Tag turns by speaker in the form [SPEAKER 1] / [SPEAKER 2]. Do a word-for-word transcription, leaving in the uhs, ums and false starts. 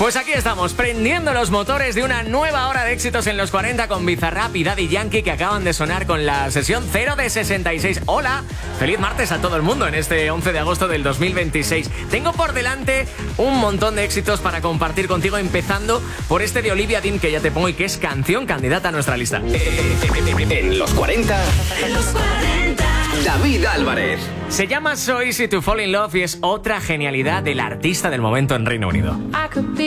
[SPEAKER 1] Pues aquí estamos, prendiendo los motores de una nueva hora de éxitos en los cuarenta con Bizarrap y Daddy Yankee, que acaban de sonar con la sesión cero de sesenta y seis. Hola, feliz martes a todo el mundo en este once de agosto del dos mil veintiséis. Tengo por delante un montón de éxitos para compartir contigo, empezando por este de Olivia Dean, que ya te pongo y que es canción candidata a nuestra lista.
[SPEAKER 2] En los cuarenta, en los cuarenta, David Álvarez.
[SPEAKER 1] Se llama So Easy to Fall in Love y es otra genialidad del artista del momento en Reino Unido.